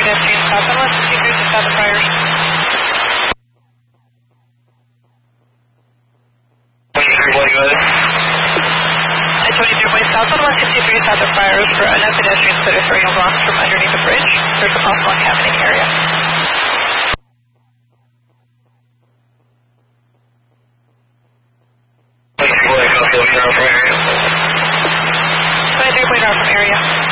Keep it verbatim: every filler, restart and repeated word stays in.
pedestrian south on one sixty-three to south of Friars. twenty-three point go ahead. I twenty-three point south on one sixty-three south of Friars for unknown pedestrians that are throwing blocks from underneath the bridge. There's a possible encamping area. twenty-three point go from area. twenty-three point out from area.